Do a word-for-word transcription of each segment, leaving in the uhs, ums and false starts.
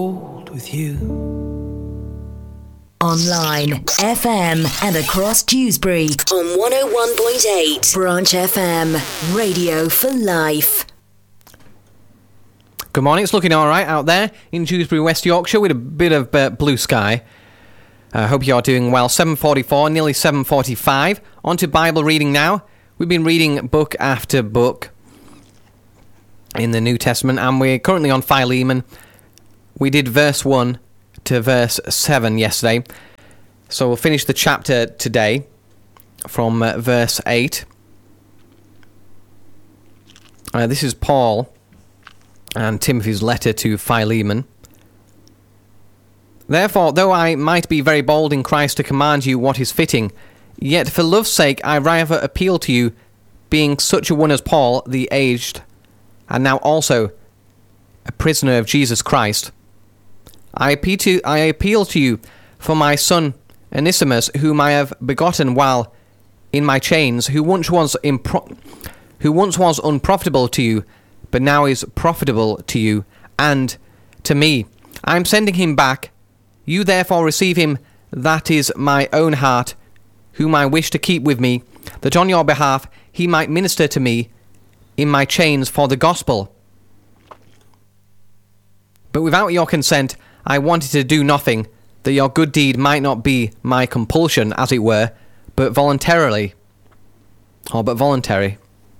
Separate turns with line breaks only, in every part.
With you.
Online, F M, and across Dewsbury on one oh one point eight Branch F M, radio for life.
Good morning, it's looking alright out there in Dewsbury, West Yorkshire, with a bit of uh, blue sky. I uh, hope you're doing well. seven forty-four, nearly seven forty-five. On to Bible reading now. We've been reading book after book in the New Testament, and we're currently on Philemon. We did verse one to verse seven yesterday, so we'll finish the chapter today from uh, verse eight. Uh, this is Paul and Timothy's letter to Philemon. Therefore, though I might be very bold in Christ to command you what is fitting, yet for love's sake I rather appeal to you, being such a one as Paul, the aged, and now also a prisoner of Jesus Christ. I appeal to I appeal to you for my son Onesimus, whom I have begotten while in my chains, who once was impro- who once was unprofitable to you, but now is profitable to you and to me. I am sending him back. You therefore receive him, that is my own heart, whom I wish to keep with me, that on your behalf he might minister to me in my chains for the gospel. But without your consent I wanted to do nothing, that your good deed might not be my compulsion, as it were, but voluntarily, or but voluntary.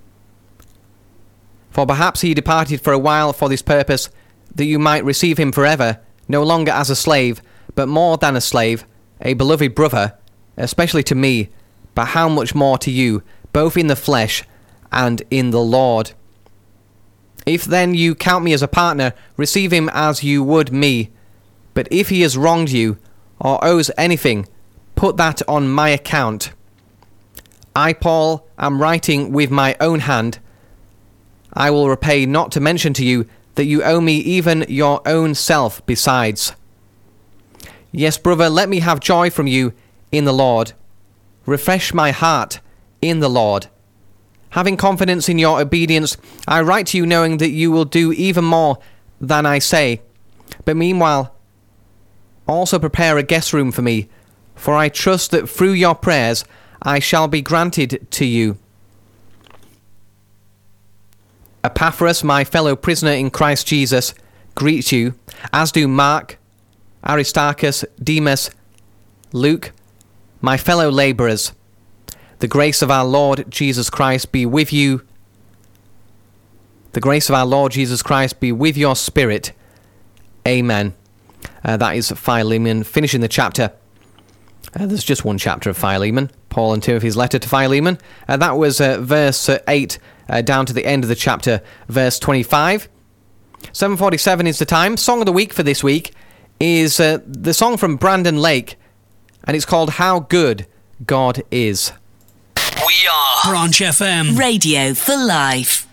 For perhaps he departed for a while for this purpose, that you might receive him forever, no longer as a slave, but more than a slave, a beloved brother, especially to me, but how much more to you, both in the flesh and in the Lord. If then you count me as a partner, receive him as you would me. But if he has wronged you, or owes anything, put that on my account. I, Paul, am writing with my own hand. I will repay, not to mention to you that you owe me even your own self besides. Yes, brother, let me have joy from you in the Lord. Refresh my heart in the Lord. Having confidence in your obedience, I write to you knowing that you will do even more than I say. But meanwhile, also prepare a guest room for me, for I trust that through your prayers I shall be granted to you. Epaphras, my fellow prisoner in Christ Jesus, greets you, as do Mark, Aristarchus, Demas, Luke, my fellow labourers. The grace of our Lord Jesus Christ be with you. The grace of our Lord Jesus Christ be with your spirit. Amen. Uh, that is Philemon, finishing the chapter. Uh, there's just one chapter of Philemon, Paul and Timothy's letter to Philemon. Uh, that was uh, verse uh, eight uh, down to the end of the chapter, verse twenty-five. seven forty-seven is the time. Song of the week for this week is uh, the song from Brandon Lake, and it's called How Good God Is.
We are Branch F M,
radio for life.